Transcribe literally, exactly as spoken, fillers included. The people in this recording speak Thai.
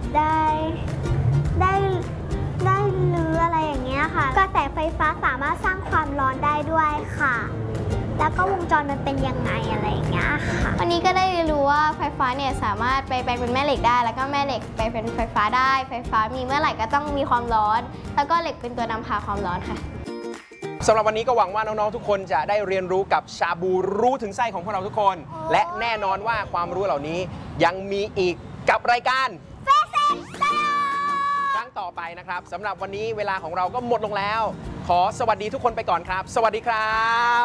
ได้ได้ได้หรืออะไรอย่างเงี้ยค่ะกระแสไฟฟ้าสามารถสร้างความร้อนได้ด้วยค่ะแล้วก็วงจรมันเป็นยังไงอะไรอย่างเงี้ยค่ะวันนี้ก็ได้เรียนรู้ว่าไฟฟ้าเนี่ยสามารถไปแปลงเป็นแม่เหล็กได้แล้วก็แม่เหล็กไปเป็นไฟฟ้าได้ไฟฟ้ามีเมื่อไหร่ก็ต้องมีความร้อนแล้วก็เหล็กเป็นตัวนำพาความร้อนค่ะสำหรับวันนี้ก็หวังว่าน้องๆทุกคนจะได้เรียนรู้กับชาบูรู้ถึงไส้ของพวกเราทุกคนและแน่นอนว่าความรู้เหล่านี้ยังมีอีกกับรายการครั้งต่อไปนะครับสำหรับวันนี้เวลาของเราก็หมดลงแล้วขอสวัสดีทุกคนไปก่อนครับสวัสดีครับ